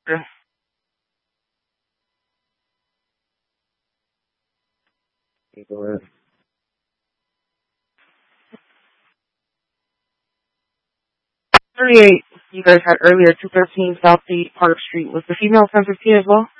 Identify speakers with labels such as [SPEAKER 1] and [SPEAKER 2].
[SPEAKER 1] Yeah. Go ahead. 38 you guys had earlier, 213 South Park Street. Was the female 1015 as well?